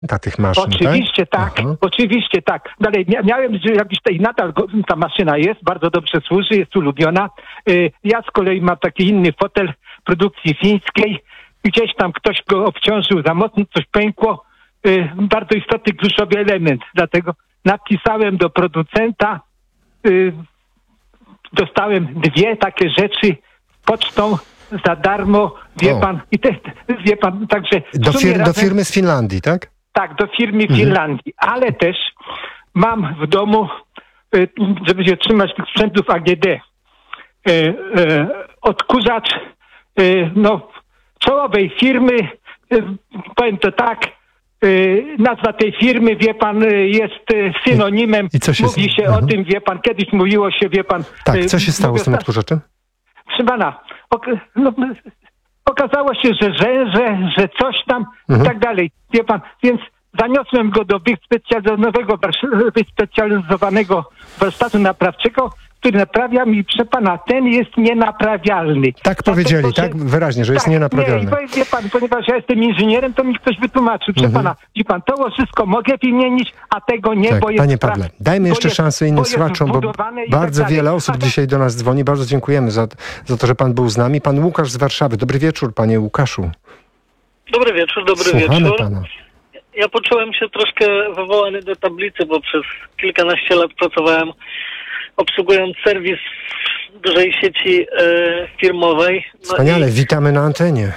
Dla tych maszyn, Oczywiście tak, Aha. oczywiście tak. Dalej, miałem, że jakiś tej nadal ta maszyna jest, bardzo dobrze służy, jest ulubiona. Ja z kolei mam taki inny fotel produkcji fińskiej. Gdzieś tam ktoś go obciążył za mocno, coś pękło. Bardzo istotny kluczowy element. Dlatego napisałem do producenta, dostałem 2 takie rzeczy pocztą za darmo, wie pan, także... Do firmy z Finlandii, tak? Tak, do firmy Finlandii, ale też mam w domu, żeby się trzymać tych sprzętów AGD, odkurzacz czołowej firmy, powiem to tak, nazwa tej firmy, wie pan, jest synonimem. I co się mówi się o tym, wie pan, kiedyś mówiło się, wie pan... Tak, co się stało z tym odkurzaczem? Proszę pana, okazało się, że coś tam i tak dalej, wie pan, więc zaniosłem go do wyspecjalizowanego warsztatu naprawczego, który naprawia mi, proszę pana, ten jest nienaprawialny. Tak powiedzieli, tak wyraźnie, że jest nienaprawialny. Nie, wie pan, ponieważ ja jestem inżynierem, to mi ktoś wytłumaczył, proszę pana, wie pan, to wszystko mogę wymienić, a tego nie, bo jest... Panie Pawle, dajmy jeszcze szansę innym słuchaczom, bo bardzo wiele osób dzisiaj do nas dzwoni. Bardzo dziękujemy za to, że pan był z nami. Pan Łukasz z Warszawy. Dobry wieczór, panie Łukaszu. Dobry wieczór, Słuchamy wieczór. pana. Ja poczułem się troszkę wywołany do tablicy, bo przez kilkanaście lat pracowałem obsługując serwis dużej sieci firmowej. Wspaniale, witamy na antenie.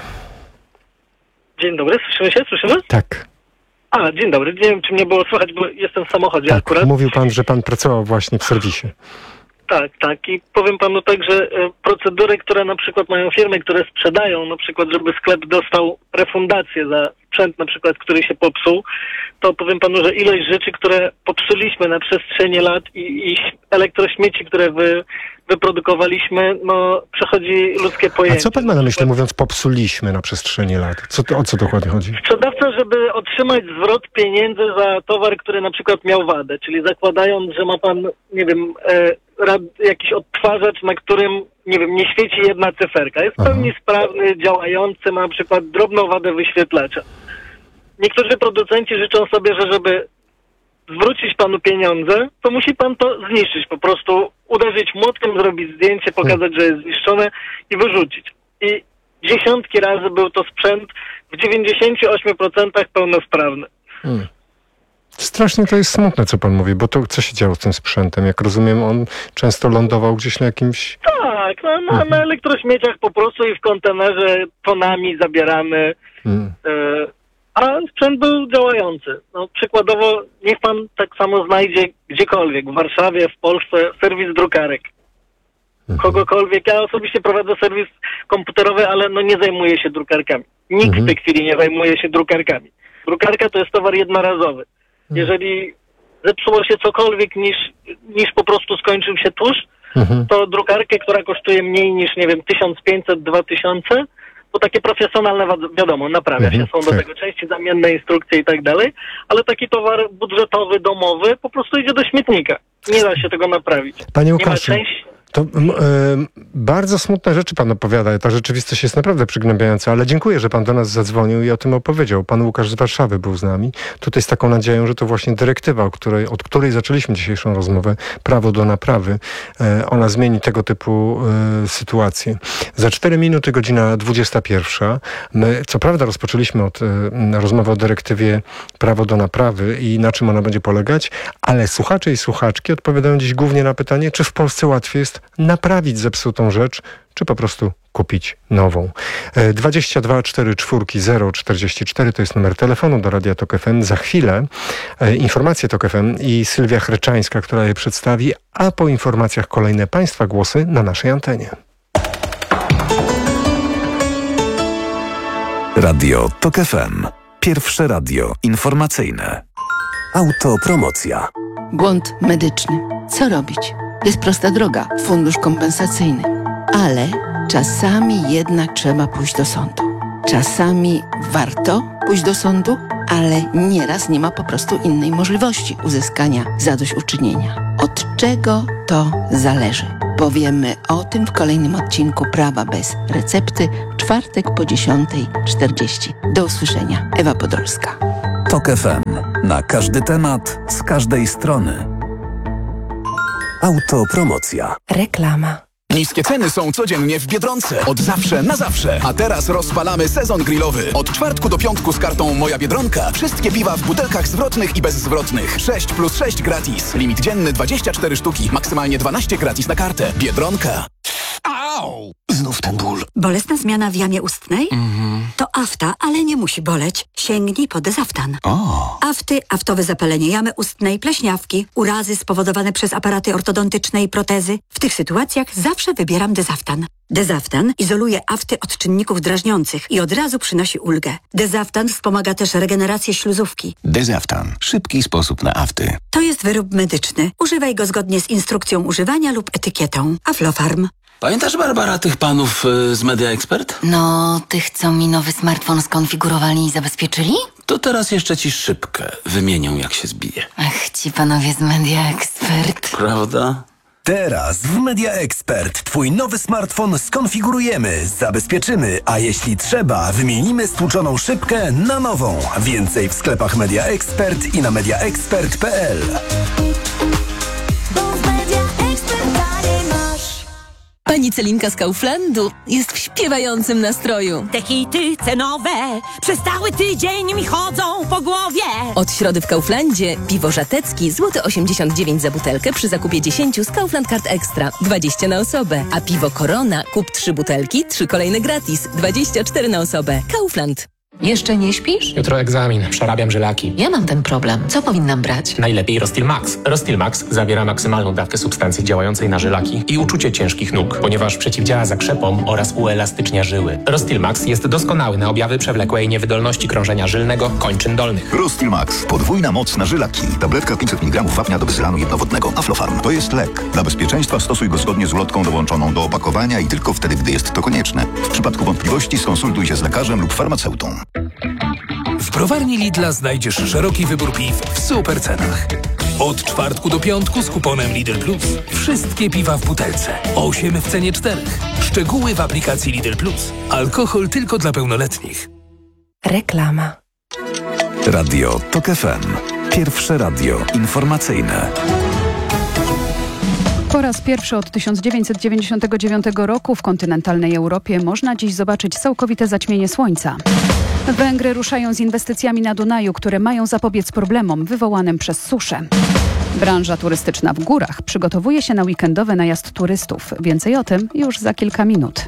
Dzień dobry, słyszymy? Tak. Dzień dobry, nie wiem, czy mnie było słychać, bo jestem w samochodzie Tak, akurat. mówił pan, że pan pracował właśnie w serwisie. Tak. I powiem panu tak, że procedury, które na przykład mają firmy, które sprzedają, na przykład, żeby sklep dostał refundację za sprzęt na przykład, który się popsuł, to powiem panu, że ilość rzeczy, które popsuliśmy na przestrzeni lat i elektrośmieci, które wyprodukowaliśmy, przechodzi ludzkie pojęcie. A co pan ma na myśli, mówiąc popsuliśmy na przestrzeni lat? O co dokładnie chodzi? Sprzedawca, żeby otrzymać zwrot pieniędzy za towar, który na przykład miał wadę, czyli zakładając, że ma pan, nie wiem, jakiś odtwarzacz, na którym, nie wiem, nie świeci jedna cyferka. Jest w pełni sprawny, działający, ma na przykład drobną wadę wyświetlacza. Niektórzy producenci życzą sobie, że żeby zwrócić panu pieniądze, to musi pan to zniszczyć. Po prostu uderzyć młotkiem, zrobić zdjęcie, pokazać, że jest zniszczone i wyrzucić. I dziesiątki razy był to sprzęt w 98% pełnosprawny. Strasznie to jest smutne, co pan mówi, bo to co się działo z tym sprzętem? Jak rozumiem, on często lądował gdzieś na jakimś... Tak, na elektrośmieciach po prostu i w kontenerze tonami zabierany. A sprzęt był działający. Przykładowo, niech pan tak samo znajdzie gdziekolwiek, w Warszawie, w Polsce, serwis drukarek. Kogokolwiek. Ja osobiście prowadzę serwis komputerowy, ale nie zajmuję się drukarkami. Nikt w tej chwili nie zajmuje się drukarkami. Drukarka to jest towar jednorazowy. Jeżeli zepsuło się cokolwiek niż po prostu skończył się tusz, to drukarkę, która kosztuje mniej niż, nie wiem, 1500-2000, bo takie profesjonalne, wiadomo, naprawia się. Są do tego części zamienne, instrukcje i tak dalej, ale taki towar budżetowy, domowy po prostu idzie do śmietnika. Nie da się tego naprawić. Panie Łukaszu, to bardzo smutne rzeczy pan opowiada. Ta rzeczywistość jest naprawdę przygnębiająca, ale dziękuję, że pan do nas zadzwonił i o tym opowiedział. Pan Łukasz z Warszawy był z nami. Tutaj z taką nadzieją, że to właśnie dyrektywa, od której zaczęliśmy dzisiejszą rozmowę, prawo do naprawy, ona zmieni tego typu sytuację. Za 4 minuty, godzina 21. My, co prawda, rozpoczęliśmy od rozmowy o dyrektywie prawo do naprawy i na czym ona będzie polegać, ale słuchacze i słuchaczki odpowiadają dziś głównie na pytanie, czy w Polsce łatwiej jest naprawić zepsutą rzecz, czy po prostu kupić nową. 22 44 044 to jest numer telefonu do Radia Tok FM. Za chwilę informacje Tok FM i Sylwia Chryczańska, która je przedstawi, a po informacjach kolejne państwa głosy na naszej antenie. Radio Tok FM. Pierwsze radio informacyjne. Autopromocja. Błąd medyczny. Co robić? Jest prosta droga. Fundusz kompensacyjny. Ale czasami jednak trzeba pójść do sądu. Czasami warto pójść do sądu, ale nieraz nie ma po prostu innej możliwości uzyskania zadośćuczynienia. Od czego to zależy? Powiemy o tym w kolejnym odcinku Prawa bez recepty w czwartek po 10:40. Do usłyszenia. Ewa Podolska. TOK FM. Na każdy temat, z każdej strony. Autopromocja. Reklama. Niskie ceny są codziennie w Biedronce. Od zawsze na zawsze. A teraz rozpalamy sezon grillowy. Od czwartku do piątku z kartą Moja Biedronka. Wszystkie piwa w butelkach zwrotnych i bezzwrotnych. 6+6 gratis. Limit dzienny 24 sztuki. Maksymalnie 12 gratis na kartę. Biedronka. Au! Znów ten ból. Bolesna zmiana w jamie ustnej? To afta, ale nie musi boleć. Sięgnij po Dezaftan. Afty, aftowe zapalenie jamy ustnej, pleśniawki, urazy spowodowane przez aparaty ortodontyczne i protezy. W tych sytuacjach zawsze wybieram Dezaftan. Dezaftan izoluje afty od czynników drażniących i od razu przynosi ulgę. Dezaftan wspomaga też regenerację śluzówki. Dezaftan. Szybki sposób na afty. To jest wyrób medyczny. Używaj go zgodnie z instrukcją używania lub etykietą. Aflofarm. Pamiętasz, Barbara, tych panów z Media Expert? No, tych, co mi nowy smartfon skonfigurowali i zabezpieczyli? To teraz jeszcze ci szybkę wymienią, jak się zbije. Ach, ci panowie z Media Expert. Prawda? Teraz w Media Expert twój nowy smartfon skonfigurujemy, zabezpieczymy, a jeśli trzeba, wymienimy stłuczoną szybkę na nową. Więcej w sklepach Media Expert i na mediaexpert.pl. Pani Celinka z Kauflandu jest w śpiewającym nastroju. Te hity cenowe przez cały tydzień mi chodzą po głowie. Od środy w Kauflandzie piwo żatecki złoty 89 za butelkę przy zakupie 10 z Kaufland Card Extra, 20 na osobę. A piwo Corona kup 3 butelki, 3 kolejne gratis, 24 na osobę. Kaufland. Jeszcze nie śpisz? Jutro egzamin, przerabiam żylaki. Ja mam ten problem. Co powinnam brać? Najlepiej Rostil Max. Rostil Max zawiera maksymalną dawkę substancji działającej na żylaki i uczucie ciężkich nóg, ponieważ przeciwdziała zakrzepom oraz uelastycznia żyły. Rostil Max jest doskonały na objawy przewlekłej niewydolności krążenia żylnego kończyn dolnych. Rostil Max. Podwójna moc na żylaki. Tabletka 500 mg wapnia do bezylanu jednowodnego. Aflofarm. To jest lek. Dla bezpieczeństwa stosuj go zgodnie z ulotką dołączoną do opakowania i tylko wtedy, gdy jest to konieczne. W przypadku wątpliwości skonsultuj się z lekarzem lub farmaceutą. W browarni Lidla znajdziesz szeroki wybór piw w super cenach. Od czwartku do piątku z kuponem Lidl Plus. Wszystkie piwa w butelce. 8 w cenie 4. Szczegóły w aplikacji Lidl Plus. Alkohol tylko dla pełnoletnich. Reklama. Radio TOK FM. Pierwsze radio informacyjne. Po raz pierwszy od 1999 roku w kontynentalnej Europie można dziś zobaczyć całkowite zaćmienie słońca. Węgry ruszają z inwestycjami na Dunaju, które mają zapobiec problemom wywołanym przez suszę. Branża turystyczna w górach przygotowuje się na weekendowy najazd turystów. Więcej o tym już za kilka minut.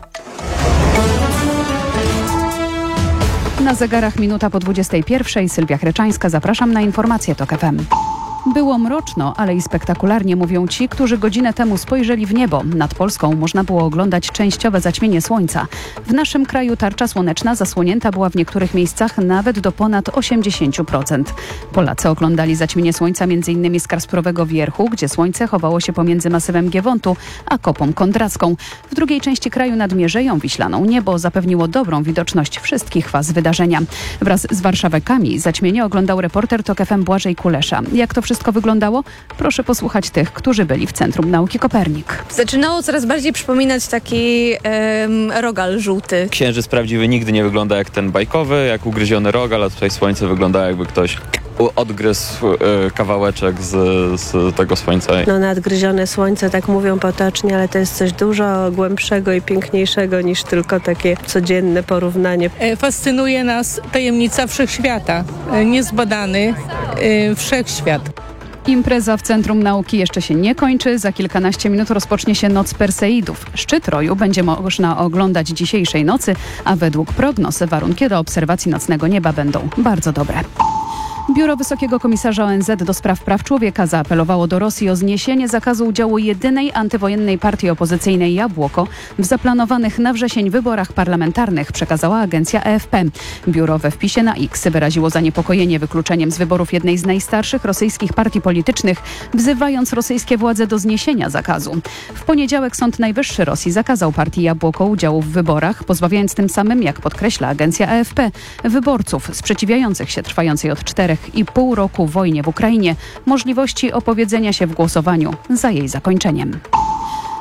Na zegarach minuta po 21. Sylwia Chreczańska, zapraszam na informacje TOK FM. Było mroczno, ale i spektakularnie, mówią ci, którzy godzinę temu spojrzeli w niebo. Nad Polską można było oglądać częściowe zaćmienie słońca. W naszym kraju tarcza słoneczna zasłonięta była w niektórych miejscach nawet do ponad 80%. Polacy oglądali zaćmienie słońca m.in. z Kasprowego Wierchu, gdzie słońce chowało się pomiędzy masywem Giewontu a Kopą Kondracką. W drugiej części kraju nad Mierzeją Wiślaną niebo zapewniło dobrą widoczność wszystkich faz wydarzenia. Wraz z warszawakami zaćmienie oglądał reporter TOK FM Błażej Kulesza. Jak to wszystko wyglądało? Proszę posłuchać tych, którzy byli w Centrum Nauki Kopernik. Zaczynało coraz bardziej przypominać taki rogal żółty. Księżyc prawdziwy nigdy nie wygląda jak ten bajkowy, jak ugryziony rogal, a tutaj słońce wygląda, jakby ktoś odgryzł kawałeczek z tego słońca. No, nadgryzione słońce, tak mówią potocznie, ale to jest coś dużo głębszego i piękniejszego niż tylko takie codzienne porównanie. Fascynuje nas tajemnica wszechświata, niezbadany wszechświat. Impreza w Centrum Nauki jeszcze się nie kończy. Za kilkanaście minut rozpocznie się Noc Perseidów. Szczyt roju będzie można oglądać dzisiejszej nocy, a według prognoz warunki do obserwacji nocnego nieba będą bardzo dobre. Biuro Wysokiego Komisarza ONZ do spraw praw człowieka zaapelowało do Rosji o zniesienie zakazu udziału jedynej antywojennej partii opozycyjnej Jabłoko w zaplanowanych na wrzesień wyborach parlamentarnych, przekazała agencja AFP. Biuro we wpisie na X wyraziło zaniepokojenie wykluczeniem z wyborów jednej z najstarszych rosyjskich partii politycznych, wzywając rosyjskie władze do zniesienia zakazu. W poniedziałek Sąd Najwyższy Rosji zakazał partii Jabłoko udziału w wyborach, pozbawiając tym samym, jak podkreśla agencja AFP, wyborców sprzeciwiających się trwającej od 4,5 roku wojnie w Ukrainie możliwości opowiedzenia się w głosowaniu za jej zakończeniem.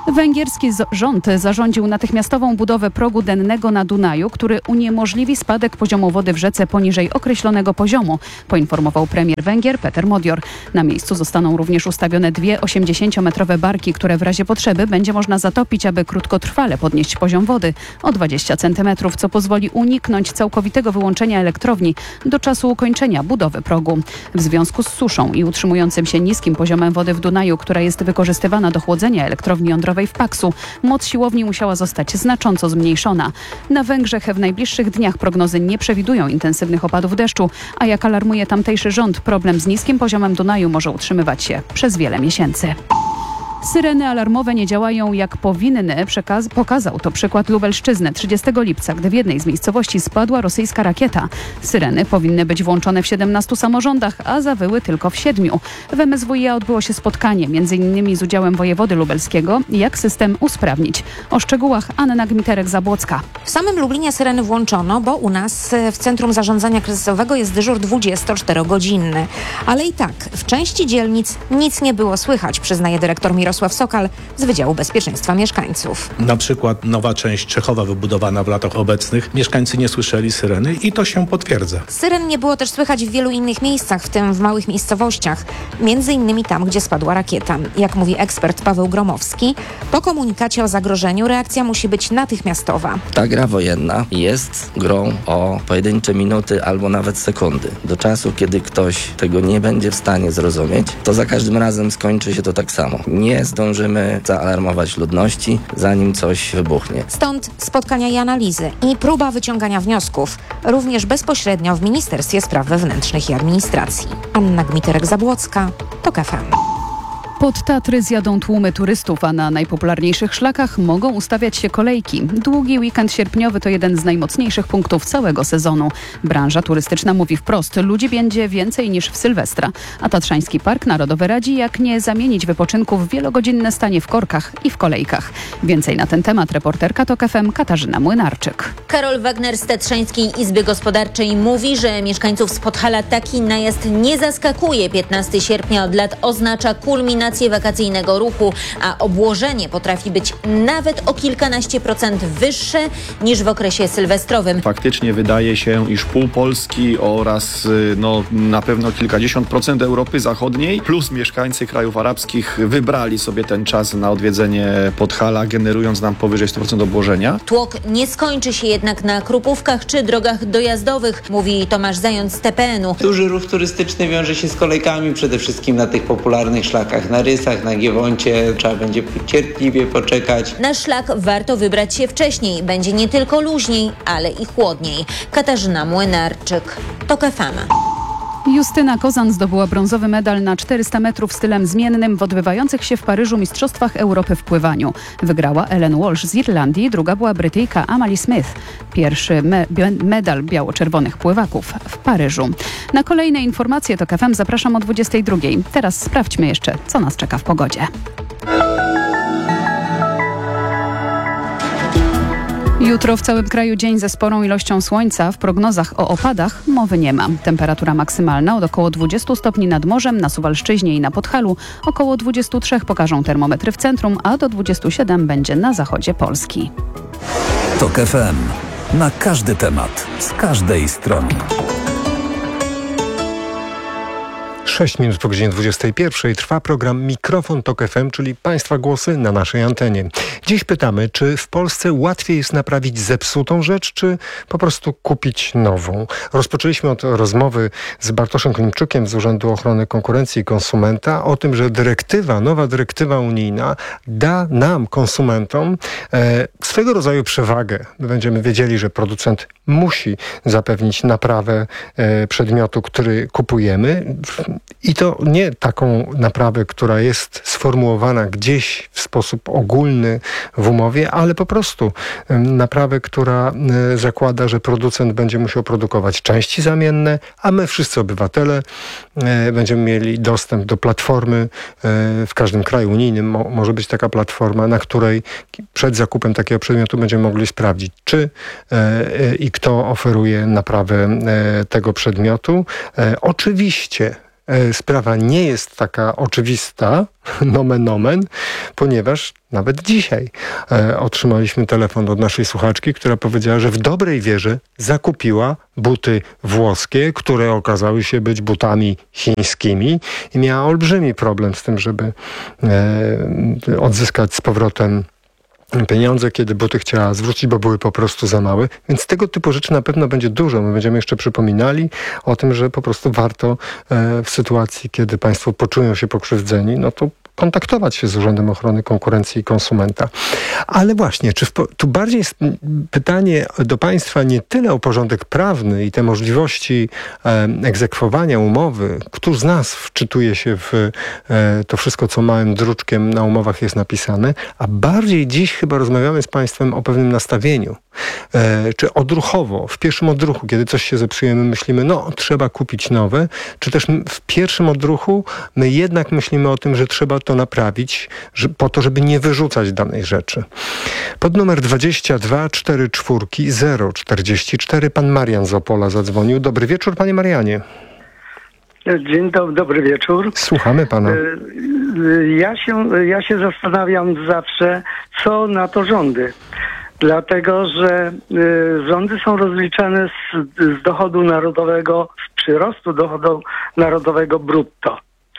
Węgierski rząd zarządził natychmiastową budowę progu dennego na Dunaju, który uniemożliwi spadek poziomu wody w rzece poniżej określonego poziomu, poinformował premier Węgier Peter Modior. Na miejscu zostaną również ustawione 2 80-metrowe barki, które w razie potrzeby będzie można zatopić, aby krótkotrwale podnieść poziom wody o 20 cm, co pozwoli uniknąć całkowitego wyłączenia elektrowni do czasu ukończenia budowy progu. W związku z suszą i utrzymującym się niskim poziomem wody w Dunaju, która jest wykorzystywana do chłodzenia elektrowni jądrowej w Paksu, moc siłowni musiała zostać znacząco zmniejszona. Na Węgrzech w najbliższych dniach prognozy nie przewidują intensywnych opadów deszczu, a jak alarmuje tamtejszy rząd, problem z niskim poziomem Dunaju może utrzymywać się przez wiele miesięcy. Syreny alarmowe nie działają jak powinny, pokazał to przykład Lubelszczyzny 30 lipca, gdy w jednej z miejscowości spadła rosyjska rakieta. Syreny powinny być włączone w 17 samorządach, a zawyły tylko w 7. W MSWiA odbyło się spotkanie, m.in. z udziałem wojewody lubelskiego, jak system usprawnić. O szczegółach Anna Gmiterek-Zabłocka. W samym Lublinie syreny włączono, bo u nas w Centrum Zarządzania Kryzysowego jest dyżur 24-godzinny. Ale i tak, w części dzielnic nic nie było słychać, przyznaje dyrektor Mirosław Sokal z Wydziału Bezpieczeństwa Mieszkańców. Na przykład nowa część Czechowa wybudowana w latach obecnych. Mieszkańcy nie słyszeli syreny i to się potwierdza. Syren nie było też słychać w wielu innych miejscach, w tym w małych miejscowościach. Między innymi tam, gdzie spadła rakieta. Jak mówi ekspert Paweł Gromowski, po komunikacie o zagrożeniu reakcja musi być natychmiastowa. Ta gra wojenna jest grą o pojedyncze minuty albo nawet sekundy. Do czasu, kiedy ktoś tego nie będzie w stanie zrozumieć, to za każdym razem skończy się to tak samo. Nie zdążymy zaalarmować ludności, zanim coś wybuchnie. Stąd spotkania i analizy i próba wyciągania wniosków, również bezpośrednio w Ministerstwie Spraw Wewnętrznych i Administracji. Anna Gmiterek-Zabłocka, TOK FM. Pod Tatry zjadą tłumy turystów, a na najpopularniejszych szlakach mogą ustawiać się kolejki. Długi weekend sierpniowy to jeden z najmocniejszych punktów całego sezonu. Branża turystyczna mówi wprost, ludzi będzie więcej niż w Sylwestra. A Tatrzański Park Narodowy radzi, jak nie zamienić wypoczynku w wielogodzinne stanie w korkach i w kolejkach. Więcej na ten temat reporterka TOK FM Katarzyna Młynarczyk. Karol Wagner z Tatrzańskiej Izby Gospodarczej mówi, że mieszkańców z Podhala taki najazd nie zaskakuje. 15 sierpnia od lat oznacza kulminację wakacyjnego ruchu, a obłożenie potrafi być nawet o kilkanaście procent wyższe niż w okresie sylwestrowym. Faktycznie wydaje się, iż pół Polski oraz na pewno kilkadziesiąt procent Europy Zachodniej plus mieszkańcy krajów arabskich wybrali sobie ten czas na odwiedzenie Podhala, generując nam powyżej 100% obłożenia. Tłok nie skończy się jednak na Krupówkach czy drogach dojazdowych, mówi Tomasz Zając z TPN-u. Duży ruch turystyczny wiąże się z kolejkami, przede wszystkim na tych popularnych szlakach. Na Rysach, na Giewoncie trzeba będzie cierpliwie poczekać. Na szlak warto wybrać się wcześniej. Będzie nie tylko luźniej, ale i chłodniej. Katarzyna Młynarczyk, TOK FM. Justyna Kozan zdobyła brązowy medal na 400 metrów stylem zmiennym w odbywających się w Paryżu Mistrzostwach Europy w pływaniu. Wygrała Ellen Walsh z Irlandii, druga była Brytyjka Amalie Smith. Pierwszy medal biało-czerwonych pływaków w Paryżu. Na kolejne informacje TOK FM zapraszam o 22. Teraz sprawdźmy jeszcze, co nas czeka w pogodzie. Jutro w całym kraju dzień ze sporą ilością słońca. W prognozach o opadach mowy nie ma. Temperatura maksymalna od około 20 stopni nad morzem, na Suwalszczyźnie i na Podhalu. Około 23 pokażą termometry w centrum, a do 27 będzie na zachodzie Polski. TOK FM. Na każdy temat, z każdej strony. 6 minut po godzinie 21 trwa program Mikrofon TOK FM, czyli Państwa głosy na naszej antenie. Dziś pytamy, czy w Polsce łatwiej jest naprawić zepsutą rzecz, czy po prostu kupić nową? Rozpoczęliśmy od rozmowy z Bartoszem Klimczukiem z Urzędu Ochrony Konkurencji i Konsumenta o tym, że nowa dyrektywa unijna da nam, konsumentom, swego rodzaju przewagę. Będziemy wiedzieli, że producent musi zapewnić naprawę przedmiotu, który kupujemy. I to nie taką naprawę, która jest sformułowana gdzieś w sposób ogólny w umowie, ale po prostu naprawę, która zakłada, że producent będzie musiał produkować części zamienne, a my wszyscy obywatele będziemy mieli dostęp do platformy. W każdym kraju unijnym może być taka platforma, na której przed zakupem takiego przedmiotu będziemy mogli sprawdzić, czy i kto oferuje naprawę tego przedmiotu. Oczywiście sprawa nie jest taka oczywista, nomen omen, ponieważ nawet dzisiaj otrzymaliśmy telefon od naszej słuchaczki, która powiedziała, że w dobrej wierze zakupiła buty włoskie, które okazały się być butami chińskimi i miała olbrzymi problem z tym, żeby odzyskać z powrotem pieniądze, kiedy buty chciała zwrócić, bo były po prostu za małe. Więc tego typu rzeczy na pewno będzie dużo. My będziemy jeszcze przypominali o tym, że po prostu warto w sytuacji, kiedy państwo poczują się pokrzywdzeni, no to kontaktować się z Urzędem Ochrony Konkurencji i Konsumenta. Ale właśnie, tu bardziej jest pytanie do państwa nie tyle o porządek prawny i te możliwości egzekwowania umowy. Któż z nas wczytuje się w to wszystko, co małym druczkiem na umowach jest napisane, a bardziej dziś chyba rozmawiamy z państwem o pewnym nastawieniu. Czy odruchowo, w pierwszym odruchu, kiedy coś się zepsuje, my myślimy, no trzeba kupić nowe, czy też w pierwszym odruchu my jednak myślimy o tym, że trzeba to naprawić, po to, żeby nie wyrzucać danej rzeczy. Pod numer 22 44 044 pan Marian z Opola zadzwonił. Dobry wieczór, panie Marianie. Dzień dobry, dobry wieczór. Słuchamy pana. Ja się zastanawiam zawsze, co na to rządy. Dlatego, że rządy są rozliczane z dochodu narodowego, z przyrostu dochodu narodowego brutto.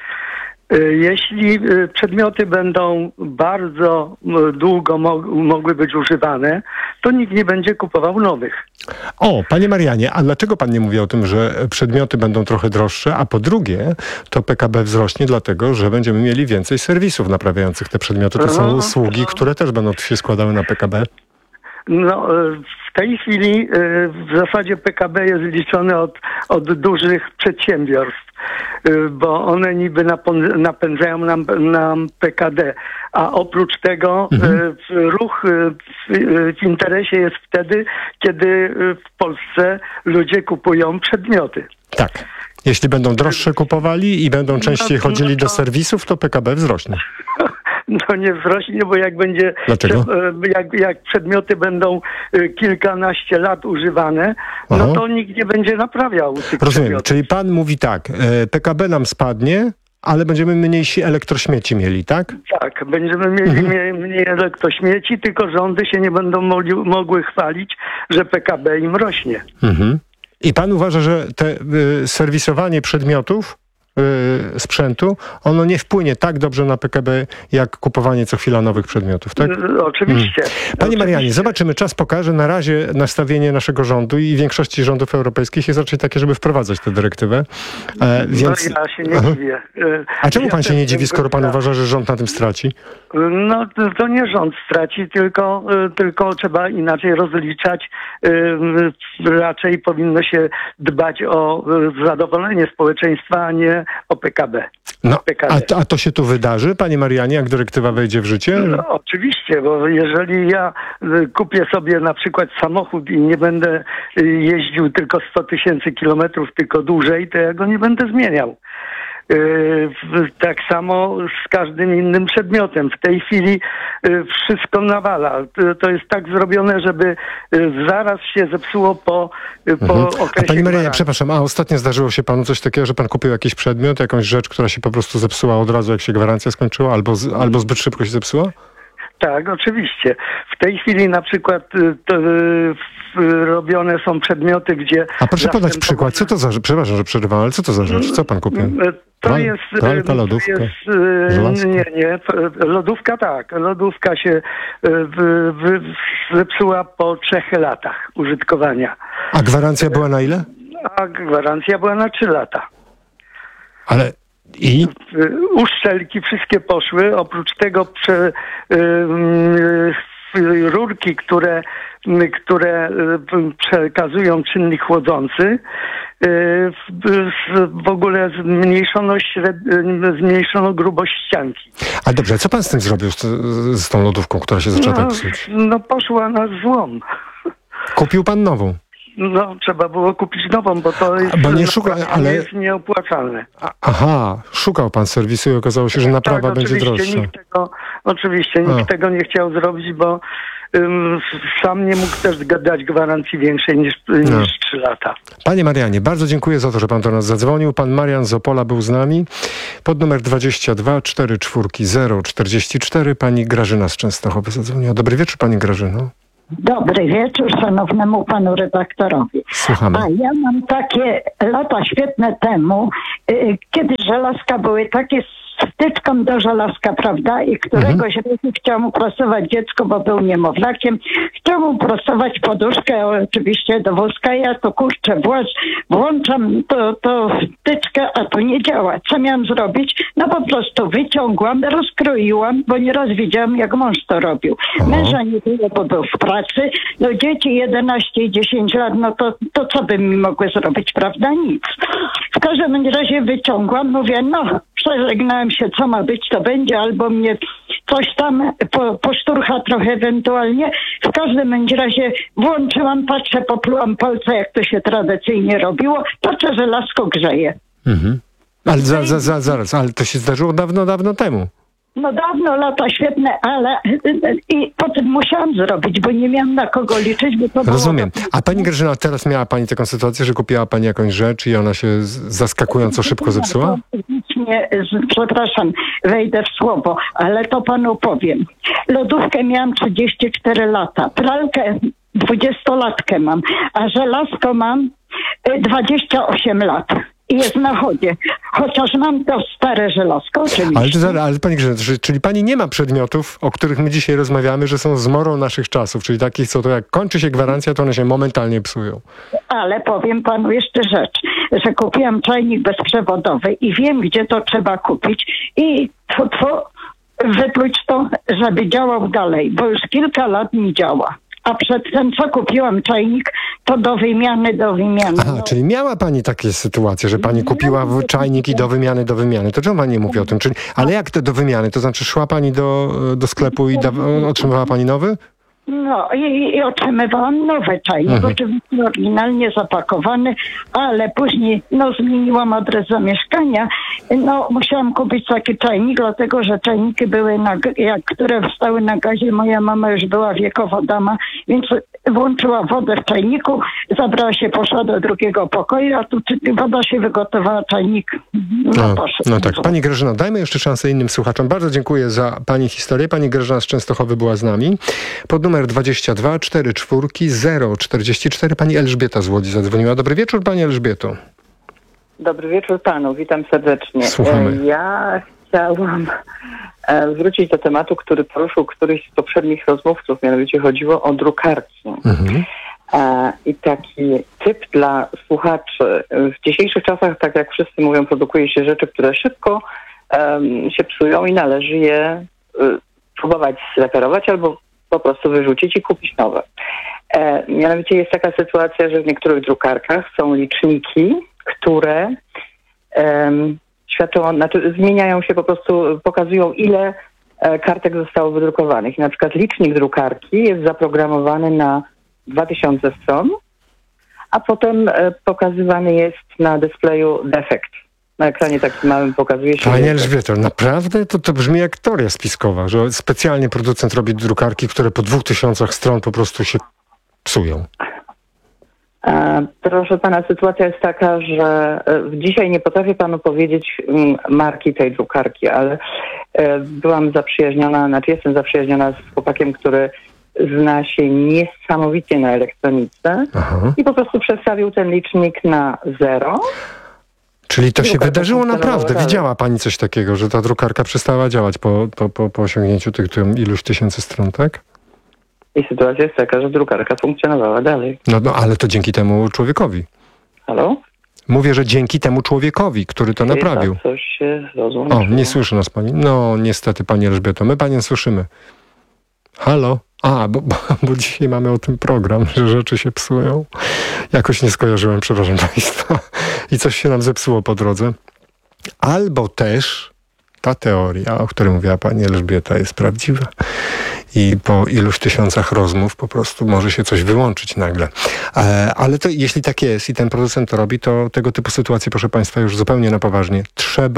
Jeśli przedmioty będą bardzo długo mogły być używane, to nikt nie będzie kupował nowych. O, panie Marianie, a dlaczego pan nie mówi o tym, że przedmioty będą trochę droższe, a po drugie to PKB wzrośnie dlatego, że będziemy mieli więcej serwisów naprawiających te przedmioty. To są usługi, które też będą się składały na PKB. No, w tej chwili w zasadzie PKB jest liczone od dużych przedsiębiorstw, bo one niby napędzają nam PKD, a oprócz tego ruch w interesie jest wtedy, kiedy w Polsce ludzie kupują przedmioty. Tak. Jeśli będą droższe kupowali i będą częściej chodzili do serwisów, to PKB wzrośnie. No nie wzrośnie, bo jak będzie... Dlaczego? Jak przedmioty będą kilkanaście lat używane, no to nikt nie będzie naprawiał tych Rozumiem, przedmiotów. czyli pan mówi tak, PKB nam spadnie, ale będziemy mniejsi elektrośmieci mieli, tak? Tak, będziemy mieli mniej elektrośmieci, tylko rządy się nie będą mogły chwalić, że PKB im rośnie. I pan uważa, że te serwisowanie przedmiotów, sprzętu, ono nie wpłynie tak dobrze na PKB, jak kupowanie co chwila nowych przedmiotów, tak? Oczywiście. Panie Marianie, zobaczymy, czas pokaże. Na razie nastawienie naszego rządu i większości rządów europejskich jest raczej takie, żeby wprowadzać tę dyrektywę. Więc... No ja się nie dziwię. A czemu pan się nie dziwi, skoro pan uważa, że rząd na tym straci? No to nie rząd straci, tylko trzeba inaczej rozliczać. Raczej powinno się dbać o zadowolenie społeczeństwa, a nie o PKB. No, a to się tu wydarzy, panie Marianie, jak dyrektywa wejdzie w życie? No, oczywiście, bo jeżeli ja kupię sobie na przykład samochód i nie będę jeździł tylko 100 000 kilometrów, tylko dłużej, to ja go nie będę zmieniał. Tak samo z każdym innym przedmiotem. W tej chwili wszystko nawala. To jest tak zrobione, żeby zaraz się zepsuło po okresie. A pani Maria, przepraszam, a ostatnio zdarzyło się panu coś takiego, że pan kupił jakiś przedmiot, jakąś rzecz, która się po prostu zepsuła od razu, jak się gwarancja skończyła, albo zbyt szybko się zepsuła? Tak, oczywiście. W tej chwili na przykład robione są przedmioty, gdzie... A proszę podać przykład. Co to za rzecz? Przepraszam, że przerywam, ale co to za rzecz? Co pan kupił? To jest... lodówka? Nie. Lodówka tak. Lodówka się zepsuła po 3 latach użytkowania. A gwarancja była na ile? A gwarancja była na 3 lata. Ale... I? Uszczelki wszystkie poszły, oprócz tego rurki, które przekazują czynnik chłodzący, w ogóle zmniejszono grubość ścianki. A dobrze, co pan z tym zrobił, z tą lodówką, która się zaczęła tak psuć? No poszła na złom. Kupił pan nową? No, trzeba było kupić nową, bo to jest, jest nieopłacalne. Aha, szukał pan serwisu i okazało się, że naprawa będzie droższa. Nikt tego nie chciał zrobić, bo sam nie mógł też dać gwarancji większej niż 3 lata. Panie Marianie, bardzo dziękuję za to, że pan do nas zadzwonił. Pan Marian z Opola był z nami. Pod numer 22 44 044 pani Grażyna z Częstochowy zadzwoniła. Dobry wieczór, pani Grażyno. Dobry wieczór szanownemu panu redaktorowi. Słuchamy. A ja mam takie lata świetne temu, kiedy żelazka były takie wtyczką do żelazka, prawda? I któregoś razu chciał mu prostować dziecko, bo był niemowlakiem. Chciał mu prostować poduszkę, oczywiście do wózka. Ja to kurczę, włączam to wtyczkę, a to nie działa. Co miałam zrobić? No po prostu wyciągłam, rozkroiłam, bo nieraz widziałam, jak mąż to robił. Męża nie było, bo był w pracy. No dzieci 11 i 10 lat, no to co by mi mogły zrobić, prawda? Nic. W każdym razie wyciągłam, mówię, no przeżegnałem się, co ma być, to będzie, albo mnie coś tam poszturcha trochę ewentualnie. W każdym razie włączyłam, patrzę, poplułam palce, jak to się tradycyjnie robiło. Patrzę, że lasko grzeje. Ale zaraz, ale to się zdarzyło dawno temu. No dawno, lata świetne, ale i potem musiałam zrobić, bo nie miałam na kogo liczyć, bo to Rozumiem. było... A pani Grażyna, teraz miała pani taką sytuację, że kupiła pani jakąś rzecz i ona się zaskakująco szybko zepsuła? Przepraszam, wejdę w słowo, ale to panu powiem. Lodówkę miałam 34 lata, pralkę 20-latkę mam, a żelazko mam 28 lat. I jest na chodzie. Chociaż mam to stare żelazko, oczywiście. Ale pani Grażyna, czyli pani nie ma przedmiotów, o których my dzisiaj rozmawiamy, że są zmorą naszych czasów, czyli takich, co to jak kończy się gwarancja, to one się momentalnie psują. Ale powiem panu jeszcze rzecz, że kupiłam czajnik bezprzewodowy i wiem, gdzie to trzeba kupić i wypluć to, żeby działał dalej, bo już kilka lat mi działa. A przedtem, co kupiłam czajnik, to do wymiany. Aha, czyli miała pani takie sytuacje, że pani kupiła czajnik i do wymiany. To czemu pani nie mówi o tym? Ale jak to do wymiany? To znaczy szła pani do sklepu i otrzymywała pani nowy? No i otrzymywałam nowy czajnik, oczywiście oryginalnie zapakowany, ale później zmieniłam adres zamieszkania. Musiałam kupić taki czajnik, dlatego że czajniki były, które stały na gazie. Moja mama już była wiekowa dama, więc włączyła wodę w czajniku, zabrała się, poszła do drugiego pokoju, a tu woda się wygotowała, czajnik poszedł. No tak. Pani Grażyna, dajmy jeszcze szansę innym słuchaczom. Bardzo dziękuję za pani historię. Pani Grażyna z Częstochowy była z nami. Pod numer 22 44 044 pani Elżbieta z Łodzi zadzwoniła. Dobry wieczór, pani Elżbieto. Dobry wieczór panu, witam serdecznie. Słuchamy. Ja chciałam wrócić do tematu, który poruszył któryś z poprzednich rozmówców, mianowicie chodziło o drukarki. I taki typ dla słuchaczy. W dzisiejszych czasach, tak jak wszyscy mówią, produkuje się rzeczy, które szybko się psują i należy je próbować zreperować albo po prostu wyrzucić i kupić nowe. Mianowicie jest taka sytuacja, że w niektórych drukarkach są liczniki, które zmieniają się, po prostu pokazują, ile kartek zostało wydrukowanych. Na przykład licznik drukarki jest zaprogramowany na 2000 stron, a potem pokazywany jest na displeju defekt. Na ekranie takim małym pokazuje się... Panie Elżbieto, naprawdę to brzmi jak teoria spiskowa, że specjalnie producent robi drukarki, które po 2000 stron po prostu się psują. Proszę pana, sytuacja jest taka, że dzisiaj nie potrafię panu powiedzieć marki tej drukarki, ale jestem zaprzyjaźniona z chłopakiem, który zna się niesamowicie na elektronice i po prostu przestawił ten licznik na 0. Czyli to się wydarzyło naprawdę. Widziała pani coś takiego, że ta drukarka przestała działać po osiągnięciu tych iluś tysięcy stron, tak? I sytuacja jest taka, że drukarka funkcjonowała dalej. No, ale to dzięki temu człowiekowi. Halo? Mówię, że dzięki temu człowiekowi, który to naprawił. Coś się O, nie słyszy nas pani. No, niestety, pani Elżbieto, my panią słyszymy. Halo? Bo dzisiaj mamy o tym program, że rzeczy się psują. Jakoś nie skojarzyłem, przepraszam państwa. I coś się nam zepsuło po drodze. Albo też ta teoria, o której mówiła pani Elżbieta, jest prawdziwa. I po iluś tysiącach rozmów po prostu może się coś wyłączyć nagle. Ale to jeśli tak jest i ten producent to robi, to tego typu sytuacje, proszę państwa, już zupełnie na poważnie trzeba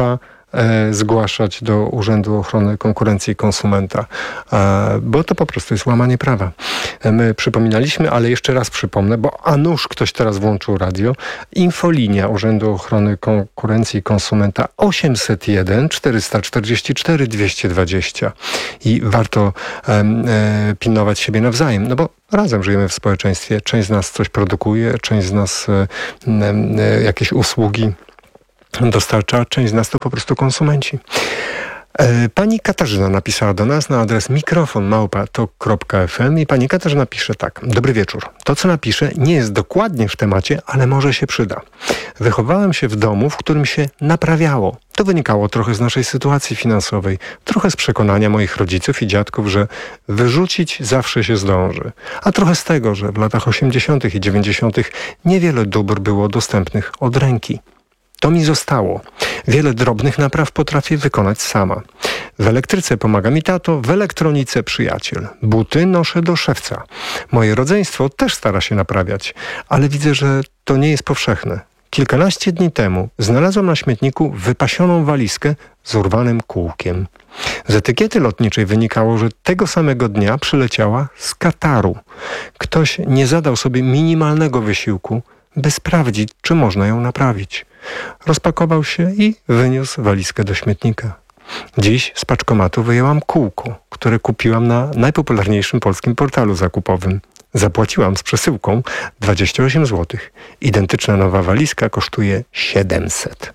zgłaszać do Urzędu Ochrony Konkurencji i Konsumenta, bo to po prostu jest łamanie prawa. My przypominaliśmy, ale jeszcze raz przypomnę, bo a nuż ktoś teraz włączył radio. Infolinia Urzędu Ochrony Konkurencji i Konsumenta 801 444 220 i warto pilnować siebie nawzajem, no bo razem żyjemy w społeczeństwie. Część z nas coś produkuje, część z nas jakieś usługi dostarcza, część z nas to po prostu konsumenci. Pani Katarzyna napisała do nas na adres mikrofon@tok.fm i pani Katarzyna pisze tak. Dobry wieczór. To, co napiszę, nie jest dokładnie w temacie, ale może się przyda. Wychowałem się w domu, w którym się naprawiało. To wynikało trochę z naszej sytuacji finansowej, trochę z przekonania moich rodziców i dziadków, że wyrzucić zawsze się zdąży, a trochę z tego, że w latach 80. i 90. niewiele dóbr było dostępnych od ręki. To mi zostało. Wiele drobnych napraw potrafię wykonać sama. W elektryce pomaga mi tato, w elektronice przyjaciel. Buty noszę do szewca. Moje rodzeństwo też stara się naprawiać, ale widzę, że to nie jest powszechne. Kilkanaście dni temu znalazłam na śmietniku wypasioną walizkę z urwanym kółkiem. Z etykiety lotniczej wynikało, że tego samego dnia przyleciała z Kataru. Ktoś nie zadał sobie minimalnego wysiłku, by sprawdzić, czy można ją naprawić. Rozpakował się i wyniósł walizkę do śmietnika. Dziś z paczkomatu wyjęłam kółko, które kupiłam na najpopularniejszym polskim portalu zakupowym. Zapłaciłam z przesyłką 28 zł. Identyczna nowa walizka kosztuje 700.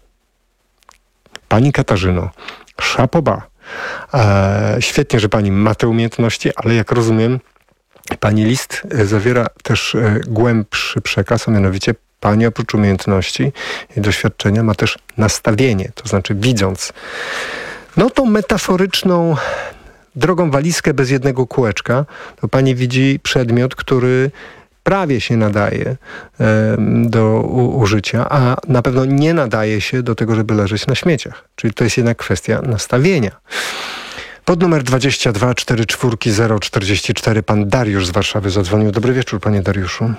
Pani Katarzyno, chapeau. Świetnie, że pani ma te umiejętności, ale jak rozumiem, pani list zawiera też głębszy przekaz, a mianowicie pani oprócz umiejętności i doświadczenia ma też nastawienie, to znaczy widząc tą metaforyczną drogą walizkę bez jednego kółeczka, to pani widzi przedmiot, który prawie się nadaje do użycia, a na pewno nie nadaje się do tego, żeby leżeć na śmieciach. Czyli to jest jednak kwestia nastawienia. Pod numer 22 44 044 pan Dariusz z Warszawy zadzwonił. Dobry wieczór, panie Dariuszu.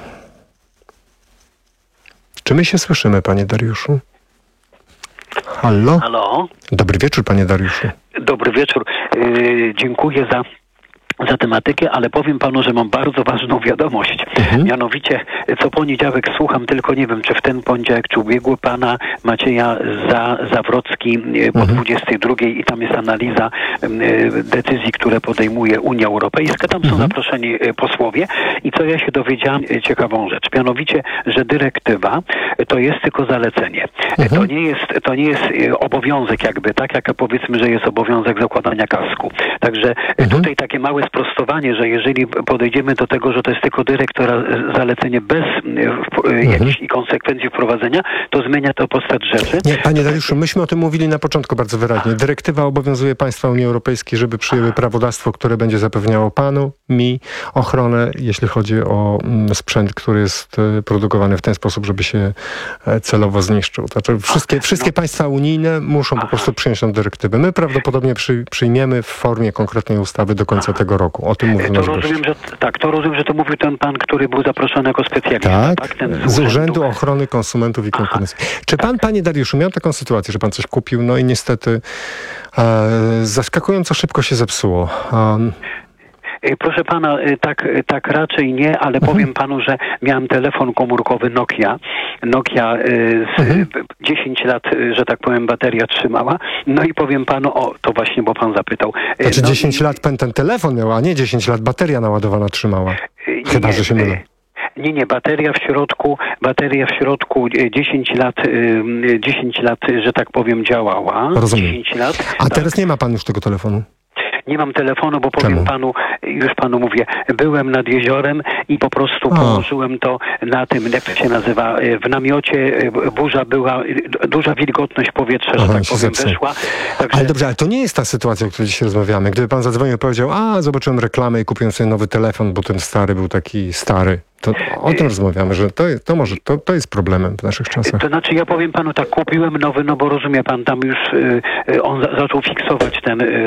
Czy my się słyszymy, panie Dariuszu? Halo? Halo? Dobry wieczór, panie Dariuszu. Dobry wieczór. Dziękuję za tematykę, ale powiem panu, że mam bardzo ważną wiadomość. Mianowicie co poniedziałek słucham, tylko nie wiem, czy w ten poniedziałek, czy ubiegły pana Macieja Zawrocki po 22 i tam jest analiza decyzji, które podejmuje Unia Europejska. Tam są zaproszeni posłowie i co ja się dowiedziałam, ciekawą rzecz. Mianowicie, że dyrektywa to jest tylko zalecenie. To nie jest obowiązek jakby, tak jak powiedzmy, że jest obowiązek zakładania kasku. Także tutaj takie małe sprostowanie, że jeżeli podejdziemy do tego, że to jest tylko dyrektora zalecenie bez jakichś konsekwencji wprowadzenia, to zmienia to postać rzeczy. Nie, panie Dariuszu, myśmy o tym mówili na początku bardzo wyraźnie. Dyrektywa obowiązuje państwa Unii Europejskiej, żeby przyjęły prawodawstwo, które będzie zapewniało panu, mi ochronę, jeśli chodzi o sprzęt, który jest produkowany w ten sposób, żeby się celowo zniszczył. Znaczy wszystkie państwa unijne muszą po prostu przyjąć tę dyrektywę. My prawdopodobnie przyjmiemy w formie konkretnej ustawy do końca tego roku. O tym mówimy. To rozumiem, że to mówił ten pan, który był zaproszony jako specjalista. Tak, z Urzędu Ochrony Konsumentów i Konkurencji. Czy pan, panie Dariuszu, miał taką sytuację, że pan coś kupił, no i niestety zaskakująco szybko się zepsuło? Proszę pana, tak raczej nie, ale powiem panu, że miałem telefon komórkowy Nokia 10 lat, że tak powiem, bateria trzymała. No i powiem panu, to właśnie, bo pan zapytał. Znaczy 10 lat ten telefon miał, a nie 10 lat bateria naładowana trzymała. Chyba, że się mylę. Nie, bateria w środku 10 lat, że tak powiem, działała. Rozumiem. 10 lat. A teraz nie ma pan już tego telefonu? Nie mam telefonu, bo powiem panu, już panu mówię, byłem nad jeziorem i po prostu położyłem to na tym, jak to się nazywa, w namiocie, burza była, duża wilgotność powietrza, że tak powiem, weszła. Także... Ale dobrze, ale to nie jest ta sytuacja, o której dzisiaj rozmawiamy. Gdyby pan zadzwonił i powiedział, zobaczyłem reklamę i kupiłem sobie nowy telefon, bo ten stary był taki stary. To o tym rozmawiamy, że to jest problemem w naszych czasach. To znaczy ja powiem panu tak, kupiłem nowy, no bo rozumie pan, tam już on zaczął fiksować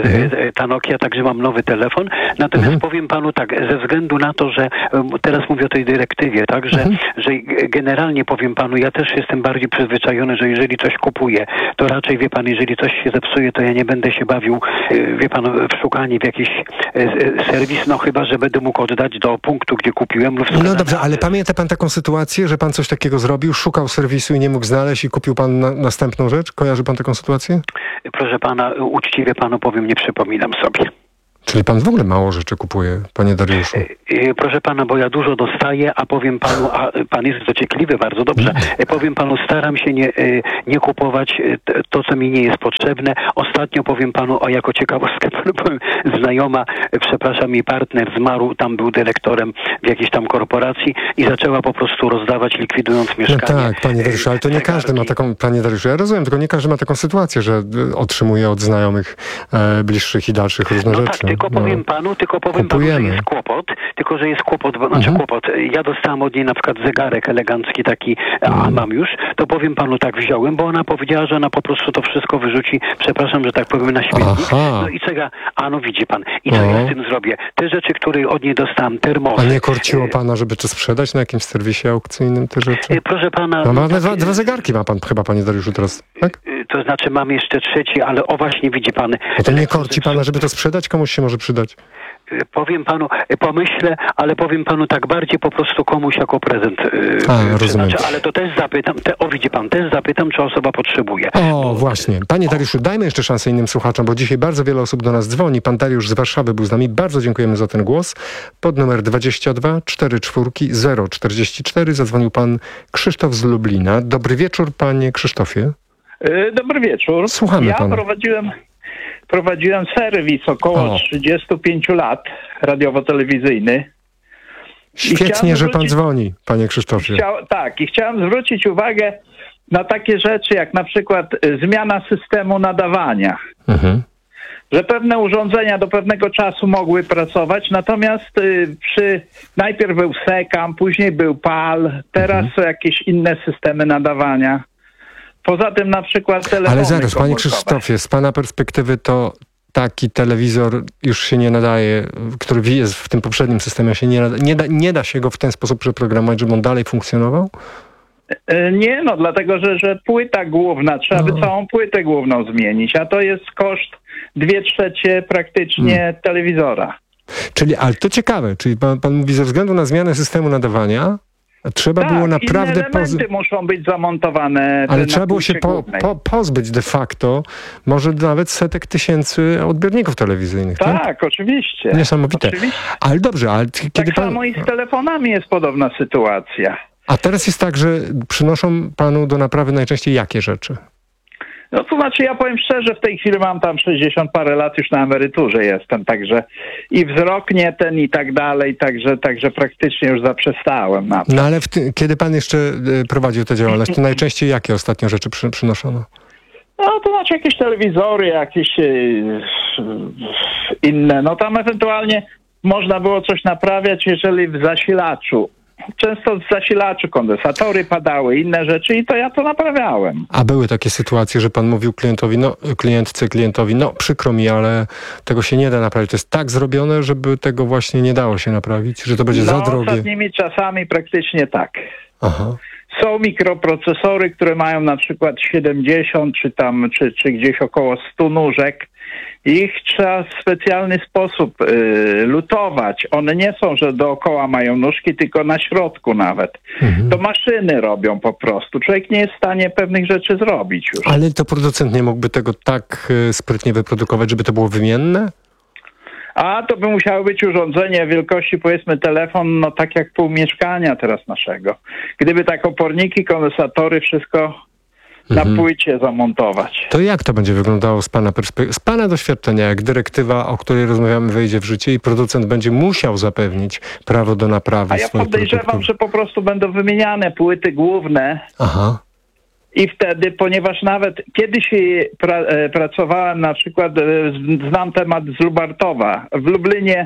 ta Nokia, także mam nowy telefon. Natomiast powiem panu tak, ze względu na to, że teraz mówię o tej dyrektywie, tak, że generalnie powiem panu, ja też jestem bardziej przyzwyczajony, że jeżeli coś kupuję, to raczej wie pan, jeżeli coś się zepsuje, to ja nie będę się bawił, wie pan, w szukanie w jakiś serwis, no chyba, że będę mógł oddać do punktu, gdzie kupiłem lub No dobrze, ale pamięta pan taką sytuację, że pan coś takiego zrobił, szukał serwisu i nie mógł znaleźć i kupił pan następną rzecz? Kojarzy pan taką sytuację? Proszę pana, uczciwie panu powiem, nie przypominam sobie. Czyli pan w ogóle mało rzeczy kupuje, panie Dariuszu? Proszę pana, bo ja dużo dostaję, a powiem panu, a pan jest dociekliwy, bardzo dobrze. Powiem panu, staram się nie kupować to, co mi nie jest potrzebne. Ostatnio powiem panu, jako ciekawostkę powiem, znajoma, przepraszam, mi partner zmarł, tam był dyrektorem w jakiejś tam korporacji i zaczęła po prostu rozdawać, likwidując mieszkanie. No tak, panie Dariuszu, ale to nie każdy ma taką, panie Dariuszu, ja rozumiem, tylko nie każdy ma taką sytuację, że otrzymuje od znajomych bliższych i dalszych różne rzeczy. Tak, tylko powiem panu, że jest kłopot, kłopot. Ja dostałam od niej na przykład zegarek elegancki taki, a mam już, to powiem panu tak, wziąłem, bo ona powiedziała, że ona po prostu to wszystko wyrzuci, przepraszam, że tak powiem, na śmietnik. No i czego, no widzi pan, i co ja z tym zrobię? Te rzeczy, które od niej dostałam, termosy. A nie korciło pana, żeby to sprzedać na jakimś serwisie aukcyjnym te rzeczy? Proszę pana... Dwa zegarki ma pan chyba, panie Dariuszu, teraz, tak? To znaczy mam jeszcze trzeci, ale właśnie widzi pan... No to nie korci pana, żeby to sprzedać? Komuś się może przydać. Powiem panu, pomyślę, ale powiem panu tak bardziej po prostu komuś jako prezent. Rozumiem. Ale to też zapytam, widzi pan, też zapytam, czy osoba potrzebuje. Właśnie. Panie Dariuszu, dajmy jeszcze szansę innym słuchaczom, bo dzisiaj bardzo wiele osób do nas dzwoni. Pan Dariusz z Warszawy był z nami. Bardzo dziękujemy za ten głos. Pod numer 22 44 044 zadzwonił pan Krzysztof z Lublina. Dobry wieczór, panie Krzysztofie. Dobry wieczór. Słuchamy pana. Prowadziłem serwis około 35 lat, radiowo-telewizyjny. Świetnie, że pan dzwoni, panie Krzysztofie. I chciałem zwrócić uwagę na takie rzeczy, jak na przykład zmiana systemu nadawania. Że pewne urządzenia do pewnego czasu mogły pracować, natomiast najpierw był SECAM, później był PAL, teraz są jakieś inne systemy nadawania. Poza tym na przykład telefony Ale zaraz, panie komórkowe. Krzysztofie, z pana perspektywy to taki telewizor już się nie nadaje, który jest w tym poprzednim systemie, się nie da się go w ten sposób przeprogramować, żeby on dalej funkcjonował? Nie, dlatego, że płyta główna, trzeba by całą płytę główną zmienić, a to jest koszt 2/3 praktycznie telewizora. Ale to ciekawe, czyli pan mówi, ze względu na zmianę systemu nadawania, trzeba było naprawdę... inne elementy muszą być zamontowane. Ale trzeba było się pozbyć de facto może nawet setek tysięcy odbiorników telewizyjnych, tak? Tak, oczywiście. Niesamowite. Oczywiście. Ale dobrze, ale kiedy tak samo i z telefonami jest podobna sytuacja. A teraz jest tak, że przynoszą panu do naprawy najczęściej jakie rzeczy? No to znaczy, ja powiem szczerze, w tej chwili mam tam 60 parę lat, już na emeryturze jestem, także i wzrok nie ten i tak dalej, także praktycznie już zaprzestałem na to. No ale kiedy pan jeszcze prowadził tę działalność, to najczęściej jakie ostatnio rzeczy przynoszono? No to znaczy jakieś telewizory, jakieś inne, no tam ewentualnie można było coś naprawiać, jeżeli w zasilaczu. Często z zasilaczu kondensatory padały, inne rzeczy i to ja to naprawiałem. A były takie sytuacje, że pan mówił klientowi, przykro mi, ale tego się nie da naprawić. To jest tak zrobione, żeby tego właśnie nie dało się naprawić, że to będzie za drogie. Ostatnimi czasami praktycznie tak. Aha. Są mikroprocesory, które mają na przykład 70 czy gdzieś około 100 nóżek. Ich trzeba w specjalny sposób lutować. One nie są, że dookoła mają nóżki, tylko na środku nawet. To maszyny robią po prostu. Człowiek nie jest w stanie pewnych rzeczy zrobić już. Ale to producent nie mógłby tego tak sprytnie wyprodukować, żeby to było wymienne? A to by musiało być urządzenie wielkości, powiedzmy telefon, tak jak pół mieszkania teraz naszego. Gdyby tak oporniki, kondensatory, wszystko na płycie zamontować. To jak to będzie wyglądało z pana doświadczenia, jak dyrektywa, o której rozmawiamy, wejdzie w życie i producent będzie musiał zapewnić prawo do naprawy swoich produktów? A ja podejrzewam, że po prostu będą wymieniane płyty główne. Aha. I wtedy, ponieważ nawet kiedyś pracowałem, na przykład znam temat z Lubartowa. W Lublinie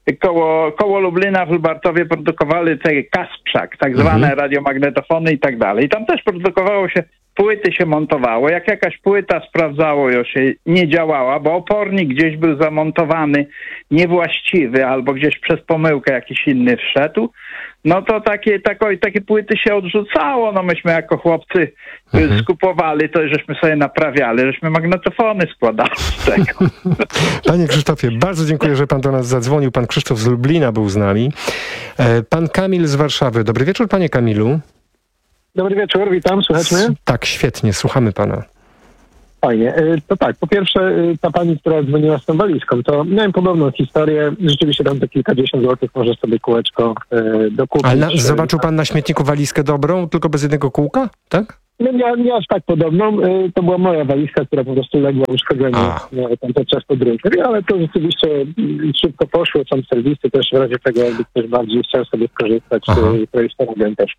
koło Lublina w Lubartowie produkowali te Kasprzak, tak zwane radiomagnetofony i tak dalej. I tam też produkowało się, płyty się montowało. Jak jakaś płyta sprawdzało, już się nie działała, bo opornik gdzieś był zamontowany niewłaściwy albo gdzieś przez pomyłkę jakiś inny wszedł, no to takie płyty się odrzucało. No myśmy jako chłopcy skupowali to i żeśmy sobie naprawiali, żeśmy magnetofony składali z tego. Panie Krzysztofie, bardzo dziękuję, że pan do nas zadzwonił. Pan Krzysztof z Lublina był z nami. Pan Kamil z Warszawy. Dobry wieczór, panie Kamilu. Dobry wieczór, witam, słychać mnie? Tak, świetnie, słuchamy pana. Fajnie. To tak, po pierwsze ta pani, która dzwoniła z tą walizką, to miałem podobną historię. Rzeczywiście tam te kilkadziesiąt złotych może sobie kółeczko dokupić. Ale zobaczył pan na śmietniku walizkę dobrą, tylko bez jednego kółka, tak? No nie aż tak podobną. To była moja walizka, która po prostu legła uszkodzeniu tam podczas podróży, ale to rzeczywiście szybko poszło. Są serwisy też w razie tego, jakby ktoś bardziej chciał sobie skorzystać, to jest ten agent też.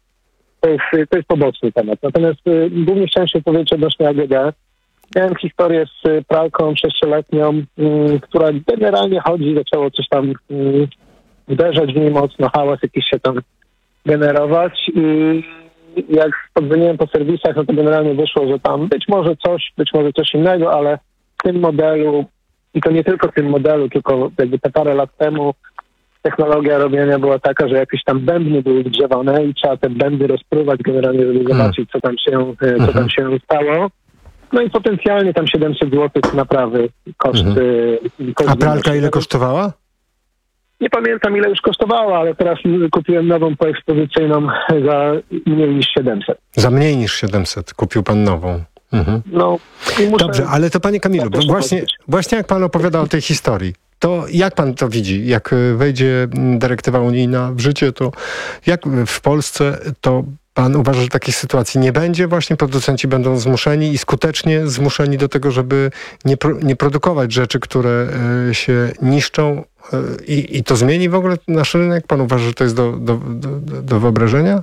To jest poboczny temat. Natomiast głównie chciałem się powiedzieć odnośnie AGD. Miałem historię z pralką 6-letnią, która generalnie chodzi, zaczęło coś tam uderzać w niej mocno, hałas jakiś się tam generować i jak podzwoniłem po serwisach, no to generalnie wyszło, że tam być może coś innego, ale w tym modelu, i to nie tylko w tym modelu, tylko jakby te parę lat temu technologia robienia była taka, że jakieś tam bębny były wgrzewane i trzeba te bębny rozpruwać generalnie, żeby zobaczyć, co tam się stało. No i potencjalnie tam 700 zł naprawy koszty. A pralka ile kosztowała? Nie pamiętam, ile już kosztowała, ale teraz kupiłem nową poekspozycyjną za mniej niż 700. Za mniej niż 700 kupił pan nową. No, dobrze, ale to panie Kamilu, właśnie jak pan opowiada o tej historii, to jak pan to widzi? Jak wejdzie dyrektywa unijna w życie, to jak w Polsce to pan uważa, że takiej sytuacji nie będzie? Właśnie producenci będą zmuszeni i skutecznie zmuszeni do tego, żeby nie produkować rzeczy, które się niszczą i to zmieni w ogóle nasz rynek? Pan uważa, że to jest do wyobrażenia?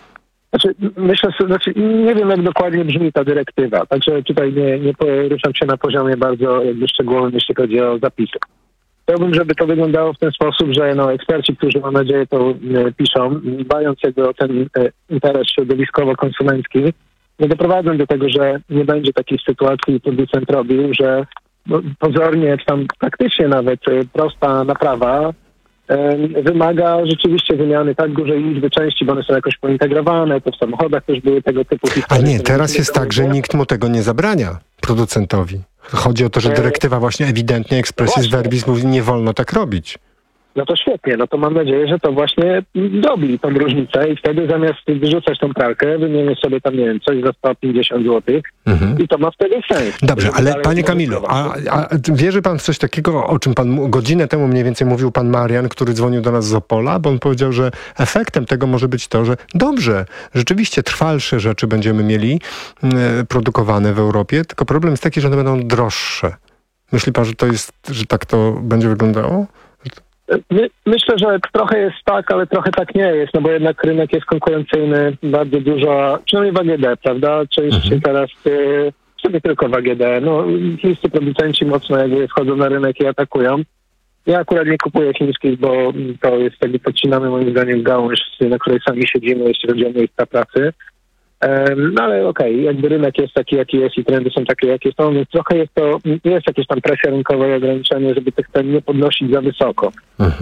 Nie wiem, jak dokładnie brzmi ta dyrektywa, także tutaj nie poruszam się na poziomie bardzo jakby szczegółowym, jeśli chodzi o zapisy. Chciałbym, żeby to wyglądało w ten sposób, że eksperci, którzy mam nadzieję to piszą, dbając jakby o ten interes środowiskowo-konsumencki, nie doprowadzą do tego, że nie będzie takiej sytuacji, producent robił, że pozornie, czy tam praktycznie nawet prosta naprawa wymaga rzeczywiście wymiany tak dużej liczby części, bo one są jakoś pointegrowane, to w samochodach też były tego typu historie. A nie, teraz jest tak, że nikt mu tego nie zabrania, producentowi. Chodzi o to, że dyrektywa właśnie ewidentnie expressis verbis mówi, nie wolno tak robić. No to świetnie, no to mam nadzieję, że to właśnie robi tą różnicę i wtedy zamiast wyrzucać tą pralkę, wymienię sobie tam, nie wiem, coś za 150 zł i to ma wtedy sens. Dobrze, ale panie Kamilu, a wierzy pan w coś takiego, o czym pan godzinę temu mniej więcej mówił pan Marian, który dzwonił do nas z Opola, bo on powiedział, że efektem tego może być to, że dobrze, rzeczywiście trwalsze rzeczy będziemy mieli produkowane w Europie, tylko problem jest taki, że one będą droższe. Myśli pan, że tak to będzie wyglądało? Myślę, że trochę jest tak, ale trochę tak nie jest, no bo jednak rynek jest konkurencyjny, bardzo dużo, przynajmniej w AGD, prawda? Częściej teraz sobie tylko w AGD. No, chińscy producenci mocno jakby wchodzą na rynek i atakują. Ja akurat nie kupuję chińskich, bo to jest jakby podcinamy moim zdaniem gałąź, na której sami siedzimy, jeśli chodzi o miejsca pracy. No ale okej, jakby rynek jest taki, jaki jest i trendy są takie, jakie są, więc trochę jest jakieś tam presja rynkowa i ograniczenie, żeby tych cen nie podnosić za wysoko.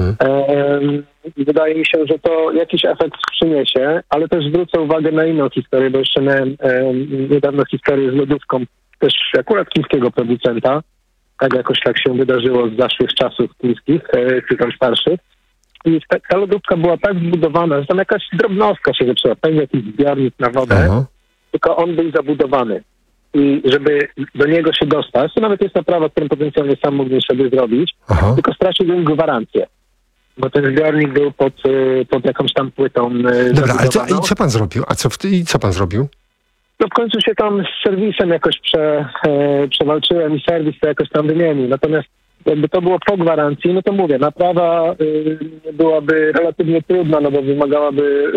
Wydaje mi się, że to jakiś efekt przyniesie, ale też zwrócę uwagę na inną historię, bo jeszcze miałem niedawno historię z lodówką też akurat chińskiego producenta, tak jakoś tak się wydarzyło z zaszłych czasów chińskich, czy tam starszych. I ta lodówka była tak zbudowana, że tam jakaś drobnostka się zepsuła, pewnie jakiś zbiornik na wodę, tylko on był zabudowany. I żeby do niego się dostać, to nawet jest naprawa, którą potencjalnie sam mógłbym sobie zrobić, tylko straciłbym gwarancję. Bo ten zbiornik był pod jakąś tam płytą. Dobra, ale co pan zrobił? Co pan zrobił? No w końcu się tam z serwisem jakoś przewalczyłem i serwis to jakoś tam wymienił. Natomiast jakby to było po gwarancji, no to mówię, naprawa byłaby relatywnie trudna, no bo wymagałaby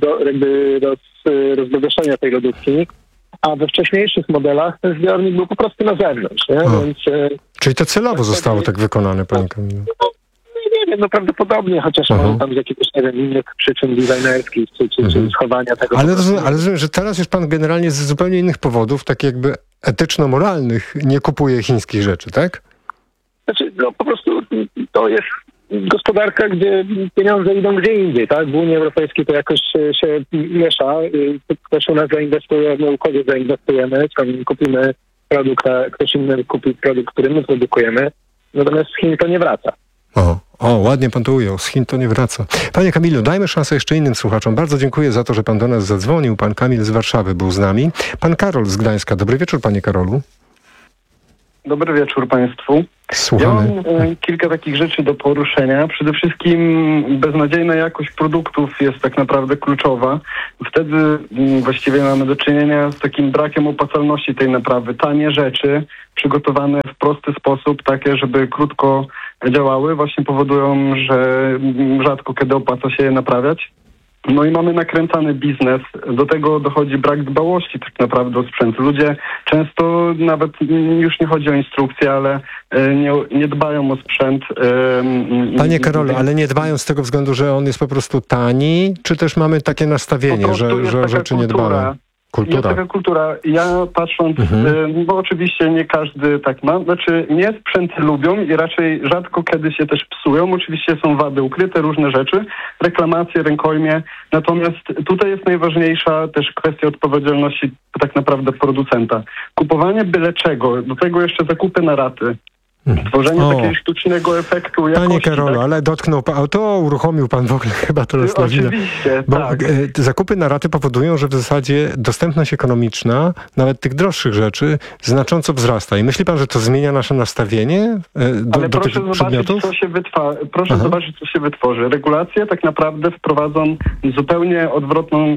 rozbudowania tej lodówki, a we wcześniejszych modelach ten zbiornik był po prostu na zewnątrz, nie? Więc, czyli to celowo zostało tak wykonane, panie Kamilu? no prawdopodobnie, chociaż tam z jakiegoś, nie wiem, innych przyczyn designerskich, czy schowania tego. Ale rozumiem, że teraz już pan generalnie z zupełnie innych powodów, tak jakby etyczno-moralnych, nie kupuje chińskich rzeczy, tak? Znaczy, no po prostu to jest gospodarka, gdzie pieniądze idą gdzie indziej, tak? W Unii Europejskiej to jakoś się miesza. Ktoś u nas zainwestuje, my u kogoś zainwestujemy, kupimy produkt, a ktoś inny kupi produkt, który my produkujemy. Natomiast z Chin to nie wraca. O, ładnie pan to ujął. Z Chin to nie wraca. Panie Kamilu, dajmy szansę jeszcze innym słuchaczom. Bardzo dziękuję za to, że pan do nas zadzwonił. Pan Kamil z Warszawy był z nami. Pan Karol z Gdańska. Dobry wieczór, panie Karolu. Dobry wieczór państwu. Słuchamy. Ja mam kilka takich rzeczy do poruszenia. Przede wszystkim beznadziejna jakość produktów jest tak naprawdę kluczowa. Wtedy właściwie mamy do czynienia z takim brakiem opłacalności tej naprawy. Tanie rzeczy przygotowane w prosty sposób, takie, żeby krótko działały, właśnie powodują, że rzadko kiedy opłaca się je naprawiać. No i mamy nakręcany biznes. Do tego dochodzi brak dbałości tak naprawdę o sprzęt. Ludzie często nawet już nie chodzi o instrukcje, ale nie dbają o sprzęt. Panie Karolu, ale nie dbają z tego względu, że on jest po prostu tani, czy też mamy takie nastawienie, że rzeczy nie dbają? Jest taka kultura. Ja patrząc, bo oczywiście nie każdy tak ma, znaczy nie sprzęty lubią i raczej rzadko kiedy się też psują. Oczywiście są wady ukryte, różne rzeczy, reklamacje, rękojmie. Natomiast tutaj jest najważniejsza też kwestia odpowiedzialności tak naprawdę producenta. Kupowanie byle czego, do tego jeszcze zakupy na raty. Tworzenie takiego sztucznego efektu jakości. Panie Karolu, tak? Ale dotknął pan, to uruchomił pan w ogóle chyba teraz lawinę. Oczywiście, bo tak. Zakupy na raty powodują, że w zasadzie dostępność ekonomiczna, nawet tych droższych rzeczy, znacząco wzrasta. I myśli pan, że to zmienia nasze nastawienie do tych przedmiotów? Proszę zobaczyć, co się wytworzy. Regulacje tak naprawdę wprowadzą zupełnie odwrotną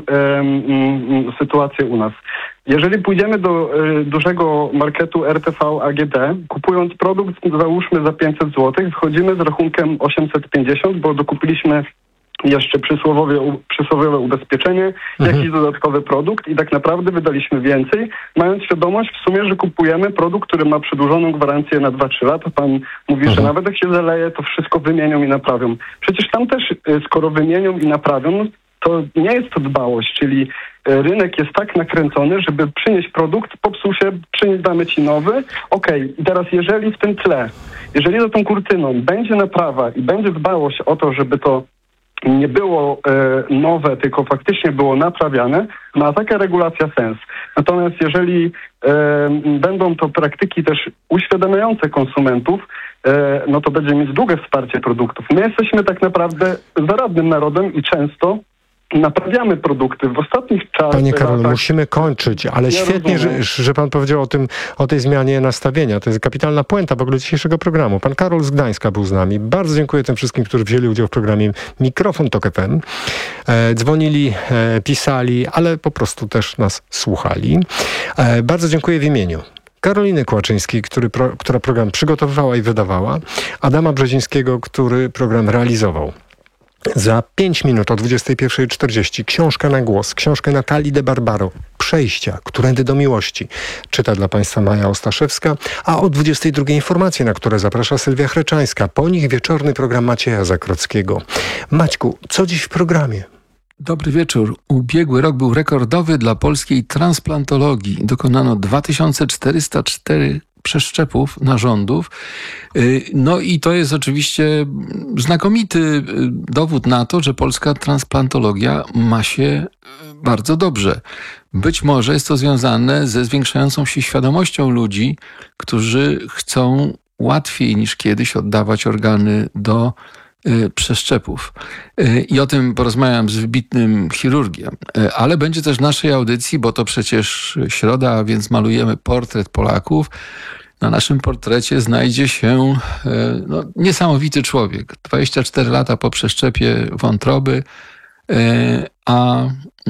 sytuację u nas. Jeżeli pójdziemy do dużego marketu RTV AGD, kupując produkt, załóżmy za 500 zł, wchodzimy z rachunkiem 850, bo dokupiliśmy jeszcze przysłowiowe ubezpieczenie, jakiś dodatkowy produkt i tak naprawdę wydaliśmy więcej, mając świadomość w sumie, że kupujemy produkt, który ma przedłużoną gwarancję na 2-3 lata. Pan mówi, że nawet jak się zaleje, to wszystko wymienią i naprawią. Przecież tam też, skoro wymienią i naprawią, to nie jest to dbałość, czyli rynek jest tak nakręcony, żeby przynieść produkt, popsuł się, damy ci nowy. Okej, i teraz jeżeli w tym tle, jeżeli za tą kurtyną będzie naprawa i będzie dbałość o to, żeby to nie było nowe, tylko faktycznie było naprawiane, ma taka regulacja sens. Natomiast jeżeli będą to praktyki też uświadamiające konsumentów, no to będzie mieć długie wsparcie produktów. My jesteśmy tak naprawdę zaradnym narodem i często naprawiamy produkty. W ostatnich czasach... Panie Karolu, musimy kończyć, ale świetnie, że pan powiedział o tej zmianie nastawienia. To jest kapitalna puenta w ogóle dzisiejszego programu. Pan Karol z Gdańska był z nami. Bardzo dziękuję tym wszystkim, którzy wzięli udział w programie Mikrofon Tok FM. Dzwonili, pisali, ale po prostu też nas słuchali. Bardzo dziękuję w imieniu Karoliny Kłaczyńskiej, która program przygotowywała i wydawała, Adama Brzezińskiego, który program realizował. Za 5 minut o 21:40 książka na głos, książkę Natalii de Barbaro, Przejścia, Którędy do miłości. Czyta dla Państwa Maja Ostaszewska, a o 22:00 informacje, na które zaprasza Sylwia Chreczańska. Po nich wieczorny program Macieja Zakrockiego. Maćku, co dziś w programie? Dobry wieczór. Ubiegły rok był rekordowy dla polskiej transplantologii. Dokonano 2404 przeszczepów narządów. No i to jest oczywiście znakomity dowód na to, że polska transplantologia ma się bardzo dobrze. Być może jest to związane ze zwiększającą się świadomością ludzi, którzy chcą łatwiej niż kiedyś oddawać organy do przeszczepów. I o tym porozmawiam z wybitnym chirurgiem. Ale będzie też w naszej audycji, bo to przecież środa, a więc malujemy portret Polaków. Na naszym portrecie znajdzie się niesamowity człowiek. 24 lata po przeszczepie wątroby, a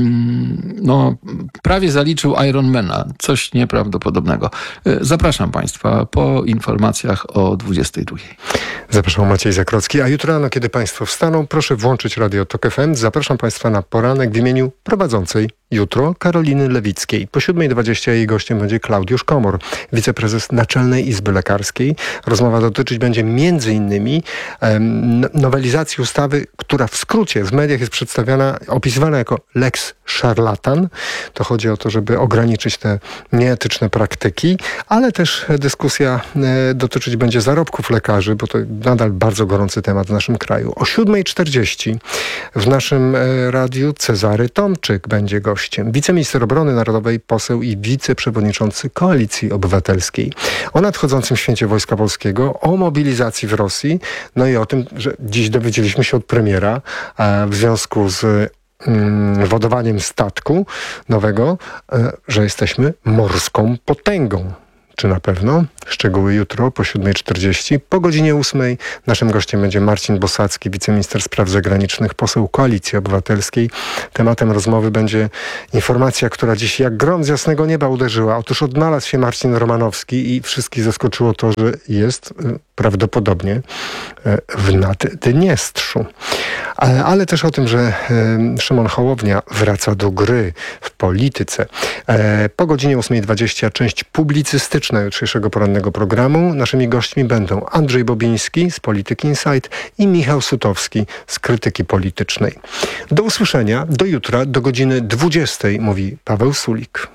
prawie zaliczył Ironmana. Coś nieprawdopodobnego. Zapraszam Państwa po informacjach o 22:00. Zapraszam, Maciej Zakrocki. A jutro rano, kiedy Państwo wstaną, proszę włączyć Radio Tok FM. Zapraszam Państwa na poranek w imieniu prowadzącej jutro Karoliny Lewickiej. Po 7:20 jej gościem będzie Klaudiusz Komor, wiceprezes Naczelnej Izby Lekarskiej. Rozmowa dotyczyć będzie m.in. nowelizacji ustawy, która w skrócie w mediach jest opisywana jako Lex Szarlatan. To chodzi o to, żeby ograniczyć te nieetyczne praktyki, ale też dyskusja dotyczyć będzie zarobków lekarzy, bo to nadal bardzo gorący temat w naszym kraju. O 7:40 w naszym radiu Cezary Tomczyk będzie gościem. Wiceminister Obrony Narodowej, poseł i wiceprzewodniczący Koalicji Obywatelskiej. O nadchodzącym święcie Wojska Polskiego, o mobilizacji w Rosji, no i o tym, że dziś dowiedzieliśmy się od premiera w związku z wodowaniem statku nowego, że jesteśmy morską potęgą. Czy na pewno? Szczegóły jutro po 7:40. Po godzinie 8:00 naszym gościem będzie Marcin Bosacki, wiceminister spraw zagranicznych, poseł Koalicji Obywatelskiej. Tematem rozmowy będzie informacja, która dziś jak grom z jasnego nieba uderzyła. Otóż odnalazł się Marcin Romanowski i wszystkich zaskoczyło to, że jest prawdopodobnie w Naddniestrzu. Ale też o tym, że Szymon Hołownia wraca do gry w polityce. Po godzinie 8:20 część publicystyczna jutrzejszego porannego programu. Naszymi gośćmi będą Andrzej Bobiński z Polityki Insight i Michał Sutowski z Krytyki Politycznej. Do usłyszenia, do jutra, do godziny 20:00, mówi Paweł Sulik.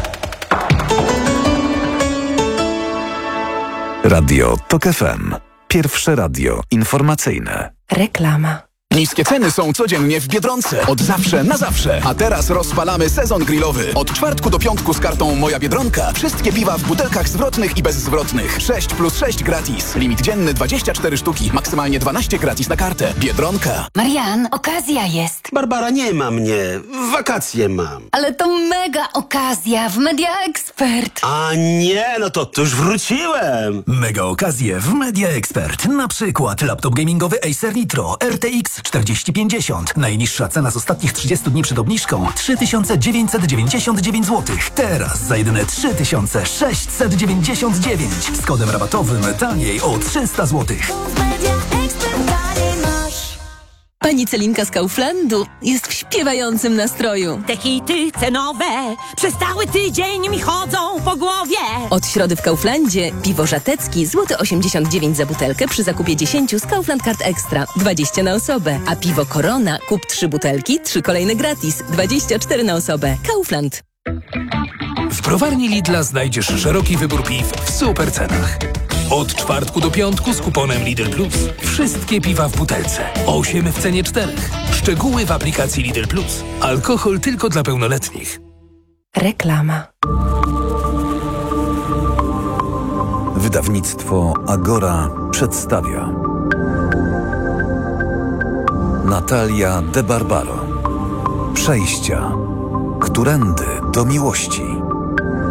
Radio Tok FM. Pierwsze radio informacyjne. Reklama. Niskie ceny są codziennie w Biedronce. Od zawsze na zawsze. A teraz rozpalamy sezon grillowy. Od czwartku do piątku z kartą Moja Biedronka. Wszystkie piwa w butelkach zwrotnych i bezzwrotnych. 6+6 gratis. Limit dzienny 24 sztuki. Maksymalnie 12 gratis na kartę. Biedronka. Marian, okazja jest. Barbara, nie ma mnie. Wakacje mam. Ale to mega okazja w Media Expert. A nie, no to już wróciłem. Mega okazje w Media Expert. Na przykład laptop gamingowy Acer Nitro RTX 4050. Najniższa cena z ostatnich 30 dni przed obniżką 3999 zł. Teraz za jedyne 3699. Z kodem rabatowym taniej o 300 zł. Pani Celinka z Kauflandu jest w śpiewającym nastroju. Te hity cenowe przez cały tydzień mi chodzą po głowie. Od środy w Kauflandzie piwo żatecki złoty 89 za butelkę przy zakupie 10 z Kaufland Card Extra 20 na osobę. A piwo Corona kup 3 butelki, 3 kolejne gratis 24 na osobę. Kaufland. W browarni Lidla znajdziesz szeroki wybór piw w super cenach. Od czwartku do piątku z kuponem Lidl Plus. Wszystkie piwa w butelce. 8 w cenie 4. Szczegóły w aplikacji Lidl Plus. Alkohol tylko dla pełnoletnich. Reklama. Wydawnictwo Agora przedstawia Natalia de Barbaro. Przejścia. Którędy do miłości.